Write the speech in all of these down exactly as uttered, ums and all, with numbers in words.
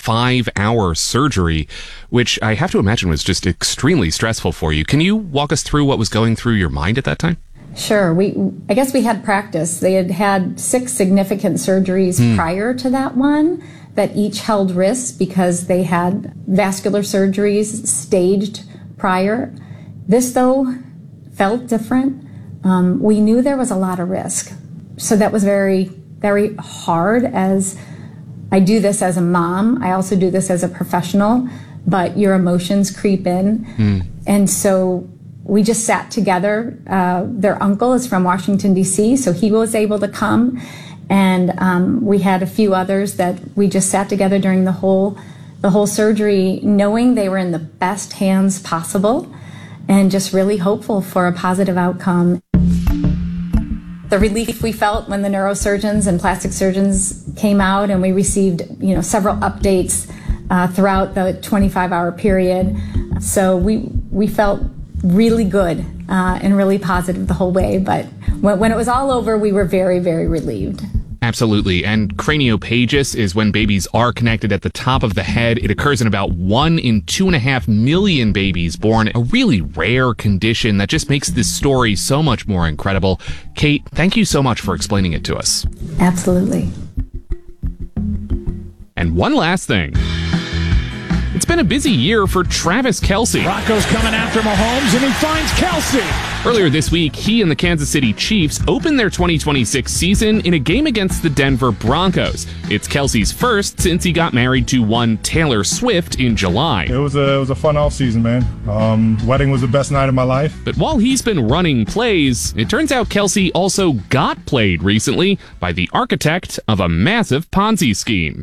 five-hour surgery, which I have to imagine was just extremely stressful for you. Can you walk us through what was going through your mind at that time? Sure. We, I guess we had practice. They had had six significant surgeries mm. prior to that one that each held risks because they had vascular surgeries staged prior. This, though, felt different. Um, we knew there was a lot of risk. So that was very, very hard. As I do this as a mom, I also do this as a professional, but your emotions creep in. Mm. And so we just sat together. Uh, their uncle is from Washington, D C, so he was able to come. And um, we had a few others that we just sat together during the whole, the whole surgery, knowing they were in the best hands possible and just really hopeful for a positive outcome. The relief we felt when the neurosurgeons and plastic surgeons came out, and we received, you know, several updates uh, throughout the twenty-five hour period. So we we felt really good uh, and really positive the whole way. But when, when it was all over, we were very, very relieved. Absolutely. And craniophagus is when babies are connected at the top of the head. It occurs in about one in two and a half million babies born, a really rare condition that just makes this story so much more incredible. Kate, thank you so much for explaining it to us. Absolutely. And one last thing. It's been a busy year for Travis Kelce. Broncos coming after Mahomes, and he finds Kelce. Earlier this week, he and the Kansas City Chiefs opened their twenty twenty-six season in a game against the Denver Broncos. It's Kelce's first since he got married to one Taylor Swift in July. It was a, it was a fun offseason, man. Um, wedding was the best night of my life. But while he's been running plays, it turns out Kelce also got played recently by the architect of a massive Ponzi scheme.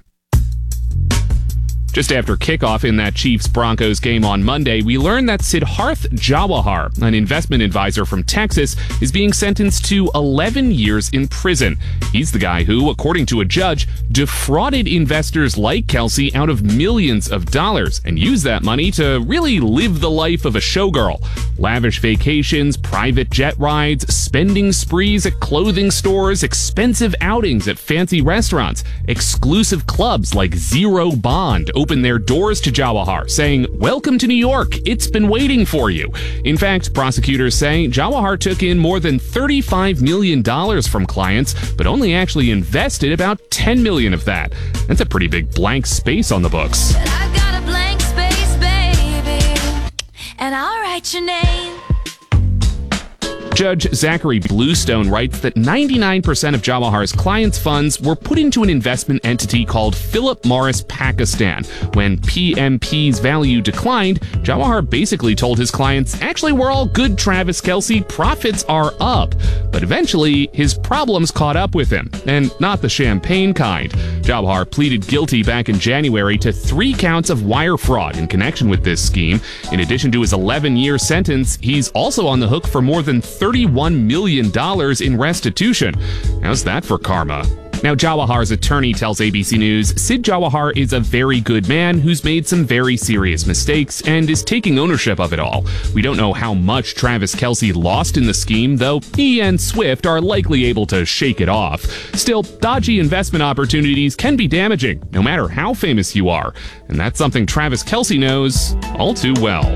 Just after kickoff in that Chiefs-Broncos game on Monday, we learned that Siddharth Jawahar, an investment advisor from Texas, is being sentenced to eleven years in prison. He's the guy who, according to a judge, defrauded investors like Kelce out of millions of dollars and used that money to really live the life of a showgirl. Lavish vacations, private jet rides, spending sprees at clothing stores, expensive outings at fancy restaurants, exclusive clubs like Zero Bond open their doors to Jawahar, saying, "Welcome to New York, it's been waiting for you." In fact, prosecutors say Jawahar took in more than thirty-five million dollars from clients, but only actually invested about ten million dollars of that. That's a pretty big blank space on the books. I've got a blank space, baby, and I'll write your name. Judge Zachary Bluestone writes that ninety-nine percent of Jawahar's clients' funds were put into an investment entity called Philip Morris Pakistan. When P M P's value declined, Jawahar basically told his clients, "Actually, we're all good, Travis Kelce. Profits are up." But eventually, his problems caught up with him, and not the champagne kind. Jawahar pleaded guilty back in January to three counts of wire fraud in connection with this scheme. In addition to his eleven year sentence, he's also on the hook for more than thirty-one million dollars in restitution. How's that for karma? Now, Jawahar's attorney tells A B C News, Sid Jawahar is a very good man who's made some very serious mistakes and is taking ownership of it all. We don't know how much Travis Kelce lost in the scheme, though he and Swift are likely able to shake it off. Still, dodgy investment opportunities can be damaging, no matter how famous you are. And that's something Travis Kelce knows all too well.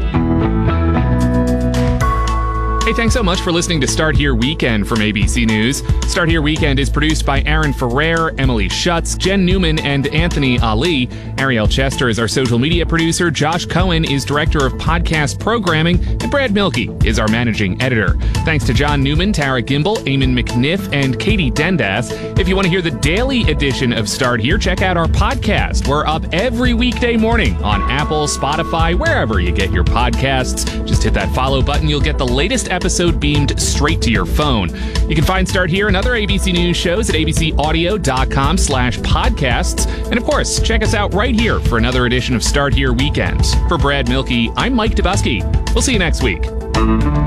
Hey, thanks so much for listening to Start Here Weekend from A B C News. Start Here Weekend is produced by Aaron Ferrer, Emily Schutz, Jen Newman, and Anthony Ali. Ariel Chester is our social media producer. Josh Cohen is director of podcast programming. And Brad Milkey is our managing editor. Thanks to John Newman, Tara Gimbel, Eamon McNiff, and Katie Dendas. If you want to hear the daily edition of Start Here, check out our podcast. We're up every weekday morning on Apple, Spotify, wherever you get your podcasts. Just hit that follow button. You'll get the latest episode episode beamed straight to your phone. You can find Start Here and other A B C News shows at abcaudio.com slash podcasts. And of course, check us out right here for another edition of Start Here Weekend. For Brad Milkey, I'm Mike Dubusky. We'll see you next week.